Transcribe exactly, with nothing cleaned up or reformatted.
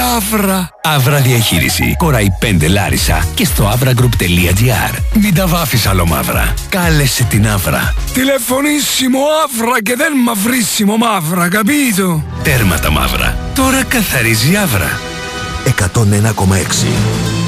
Αύρα. Αύρα διαχείριση. Κοραϊ πέντε Λάρισα και στο avra-group τελεία gr. Μην τα βάφεις άλλο μαύρα. Κάλεσε την Αύρα. Τηλεφωνήσιμο Αύρα και δεν μαυρίσιμο μαύρα, καπίτο. Τέρμα τα μαύρα. Τώρα καθαρίζει Αύρα. εκατόν ένα κόμμα έξι